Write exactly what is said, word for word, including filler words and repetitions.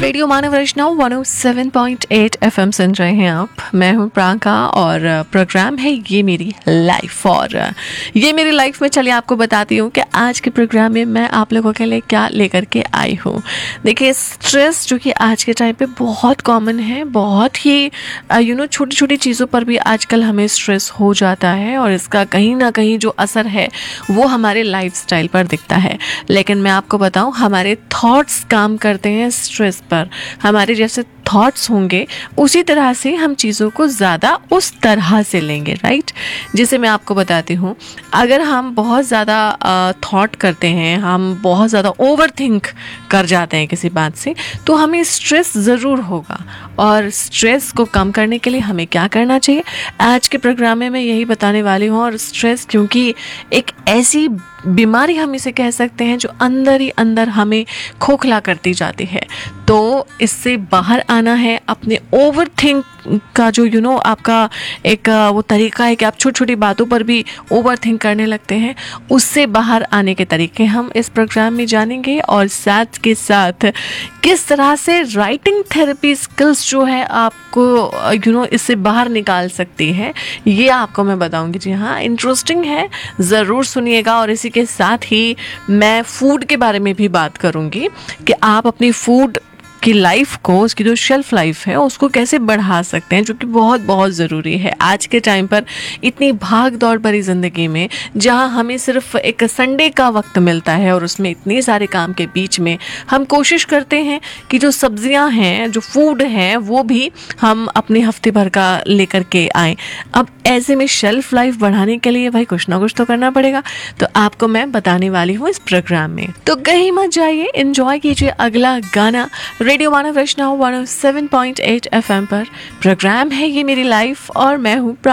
Radio मानव रचना one O seven point eight FM सुन रहे हैं आप। मैं हूं प्रांका और प्रोग्राम है ये मेरी लाइफ। और ये मेरी लाइफ में चलिए आपको बताती हूँ कि आज के प्रोग्राम में मैं आप लोगों के लिए क्या लेकर के आई हूँ। देखिए, स्ट्रेस जो कि आज के टाइम पे बहुत कॉमन है, बहुत ही यू नो छोटी छोटी चीज़ों पर भी आजकल हमें स्ट्रेस हो जाता है और इसका कहीं ना कहीं जो असर है वो हमारे लाइफस्टाइल पर दिखता है। लेकिन मैं आपको बताऊँ, हमारे थॉट्स काम करते हैं स्ट्रेस पर। हमारे जैसे थॉट्स होंगे उसी तरह से हम चीज़ों को ज़्यादा उस तरह से लेंगे, राइट। जैसे मैं आपको बताती हूँ, अगर हम बहुत ज़्यादा थॉट करते हैं, हम बहुत ज़्यादा ओवर थिंक कर जाते हैं किसी बात से, तो हमें स्ट्रेस ज़रूर होगा। और स्ट्रेस को कम करने के लिए हमें क्या करना चाहिए, आज के प्रोग्राम में मैं यही बताने वाली हूँ। और स्ट्रेस क्योंकि एक ऐसी बीमारी हम इसे कह सकते हैं जो अंदर ही अंदर हमें खोखला करती जाती है, तो इससे बाहर आना है। अपने ओवर थिंक का जो यू नो आपका एक वो तरीका है कि आप छोटी छोटी बातों पर भी ओवर थिंक करने लगते हैं, उससे बाहर आने के तरीके हम इस प्रोग्राम में जानेंगे। और साथ के साथ किस तरह से राइटिंग थेरेपी स्किल्स जो है आपको यू नो इससे बाहर निकाल सकती है, ये आपको मैं बताऊंगी। जी हाँ, इंटरेस्टिंग है, ज़रूर सुनिएगा। और इसी के साथ ही मैं फूड के बारे में भी बात करूंगी कि आप अपनी फूड की लाइफ को, उसकी जो शेल्फ लाइफ है उसको कैसे बढ़ा सकते हैं, जो कि बहुत बहुत ज़रूरी है आज के टाइम पर। इतनी भाग दौड़ भरी ज़िंदगी में जहां हमें सिर्फ एक संडे का वक्त मिलता है और उसमें इतने सारे काम के बीच में हम कोशिश करते हैं कि जो सब्जियां हैं, जो फूड है, वो भी हम अपने हफ्ते भर का लेकर के आएँ। अब ऐसे में शेल्फ लाइफ बढ़ाने के लिए भाई कुछ ना कुछ तो करना पड़ेगा, तो आपको मैं बताने वाली हूँ इस प्रोग्राम में। तो कहीं मत जाइए, एंजॉय कीजिए अगला गाना। रेडियो मानव रचना one O seven point eight FM पर प्रोग्राम है ये मेरी लाइफ और मैं हूँ